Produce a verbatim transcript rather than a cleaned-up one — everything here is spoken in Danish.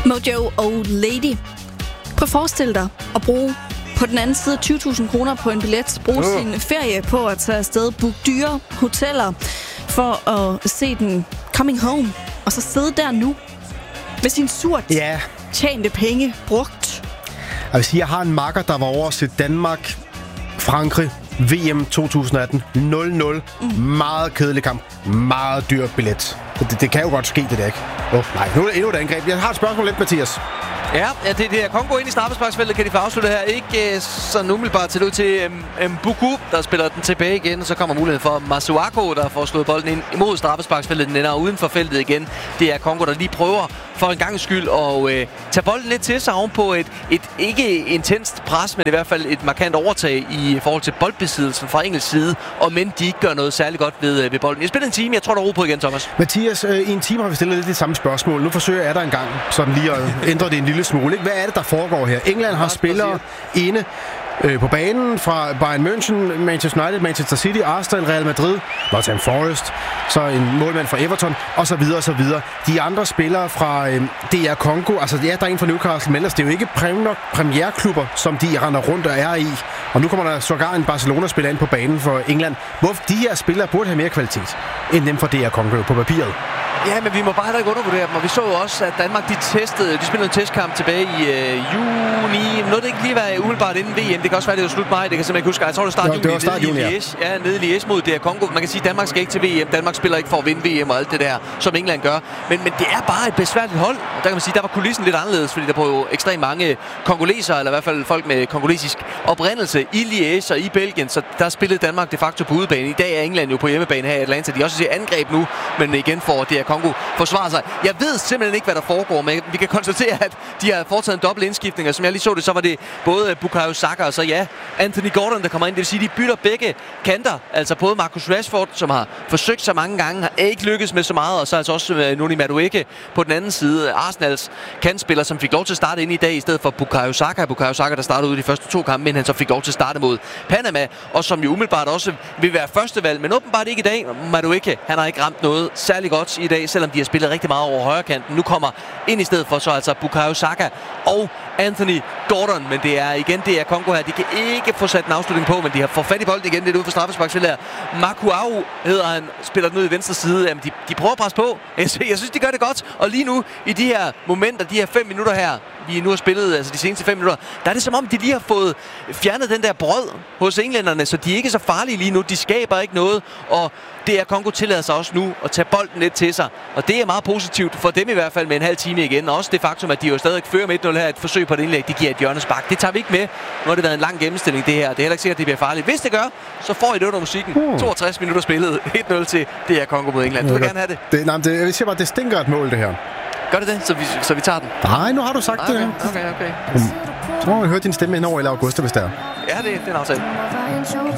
Mojo og Lady. Prøv at forestille dig at bruge på den anden side tyve tusind kroner på en billet, bruge uh. sin ferie på at tage afsted, booke dyre hoteller for at se den Coming Home, og så sidde der nu med sin surt yeah. tjente penge brugt. Jeg vil sige, jeg har en makker, der var over at se Danmark, Frankrig, V M to tusind atten, nul nul. Mm. Meget kedelig kamp. Meget dyr billet. Det, det kan jo godt ske, det der, ikke? Åh, oh, nej. Nu er det endnu et angreb. Jeg har et spørgsmål lidt, Mathias. Ja, ja, det, det er Congo ind i straffesparksfeltet, kan de få afsluttet her. Ikke øh, sådan umiddelbart til ud til um, Mbuku, der spiller den tilbage igen. Så kommer muligheden for Masuako, der får slået bolden ind imod straffesparksfeltet. Den ender uden for feltet igen. Det er Congo, der lige prøver for en gangs skyld at øh, tage bolden lidt til sig ovenpå et, et ikke intenst pres, men i hvert fald et markant overtag i forhold til boldbesiddelsen fra engelsk side. Og men de ikke gør noget særligt godt ved, øh, ved bolden. Jeg spiller en time. Jeg tror, der er ro på igen, Thomas. Mathias, øh, i en time har vi stillet lidt det samme spørgsmål. Nu forsøger jeg der en gang, sådan lige at ændre det en lille smule. Ikke? Hvad er det, der foregår her? England har spillere inde øh, på banen fra Bayern München, Manchester United, Manchester City, Arsenal, Real Madrid, Nottingham Forest, så en målmand fra Everton, og så videre, og så videre. De andre spillere fra øh, D R Congo, altså ja, der er en fra Newcastle, men ellers det er jo ikke premierklubber, som de render rundt og er i. Og nu kommer der sågar en Barcelona-spiller ind på banen for England. Hvorfor de her spillere burde have mere kvalitet end dem fra D R Congo på papiret? Ja, men vi må bare heller ikke undervurdere dem, og vi så jo også, at Danmark, de testede, de spillede en testkamp tilbage i øh, juni. Nåede det ikke lige være umiddelbart inden V M? Det kan også være, det var slut maj, det kan jeg simpelthen ikke huske. Jeg tror, det startede juni, det start juni, ja. Ja, nede i Liège mod D R Congo. Man kan sige, at Danmark skal ikke til V M. Danmark spiller ikke for at vinde V M og alt det der, som England gør. Men, men det er bare et besværligt hold. Der kan man sige, der var kulissen lidt anderledes, fordi der var jo ekstremt mange kongoleser, eller i hvert fald folk med kongolesisk oprindelse i Liège og i Belgien. Så der spillede Danmark de facto på udebane. I dag er England jo på hjemmebane her i Atlanta. De også ser angreb nu, men igen får D R Congo forsvaret sig. Jeg ved simpelthen ikke, hvad der foregår, men vi kan konstatere, at de har foretaget en dobbelt indskiftning, og som jeg lige så det, så var det både Bukayo Saka og så ja, Anthony Gordon, der kommer ind. Det vil sige, de bytter begge kanter. Altså både Marcus Rashford, som har forsøgt så mange gange, har ikke lykkes med så meget, og så altså også Noni Madueke på den anden side. Arsenals kantspiller, som fik lov til at starte ind i dag, i stedet for Bukayo Saka. Bukayo Saka, der startede ud de første to kampe, men han så fik lov til at starte mod Panama, og som jo umiddelbart også vil være førstevalg, men åbenbart ikke i dag. Madueke, han har ikke ramt noget særlig godt i dag, selvom de har spillet rigtig meget over højre kanten. Nu kommer ind i stedet for så altså Bukayo Saka og Anthony Gordon, men det er igen det er Congo her. De kan ikke få sat en afslutning på, men de har fået fat i bolden igen lidt ude for straffesparksfeltet her. Makuau hedder han, spiller den ud i venstre side. Jamen, de, de prøver at presse på. Jeg synes, de gør det godt. Og lige nu, i de her momenter, de her fem minutter her, vi nu har spillet, altså de seneste fem minutter, der er det som om, de lige har fået fjernet den der brød hos englænderne, så de er ikke så farlige lige nu. De skaber ikke noget, og det er Congo tillader sig også nu at tage bolden lidt til sig. Og det er meget positivt for dem i hvert fald med en halv time igen. Og også det faktum, at de jo stadig fører med et nul her, et forsøg på et indlæg, de giver et hjørnespark. Det tager vi ikke med. Nu har det været en lang gennemstilling, det her. Det er heller ikke sikkert, at det bliver farligt. Hvis det gør, så får I det under musikken. Uh. toogtres minutter spillet. et nul til det er Congo mod England. Du vil gerne have det. det, nej, det jeg siger bare, det stinker et mål, det her. Gør det det, så vi, så vi tager den? Nej, nu har du sagt okay, det. Okay, okay. Så må vi høre din stemme hen over i august, hvis det er. Ja, det, det er en aftale.